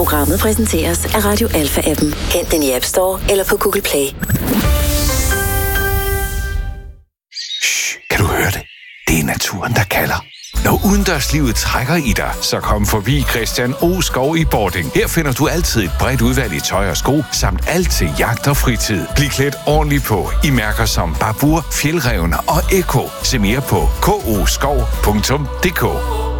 Programmet præsenteres af Radio Alpha-appen. Hent den i App Store eller på Google Play. Shh, kan du høre det? Det er naturen, der kalder. Når udendørslivet trækker i dig, så kom forbi Christian O. Skov i Bording. Her finder du altid et bredt udvalg i tøj og sko, samt alt til jagt og fritid. Bliv klædt ordentligt på i mærker som Babur, Fjeldrevne og Eko. Se mere på koskov.dk.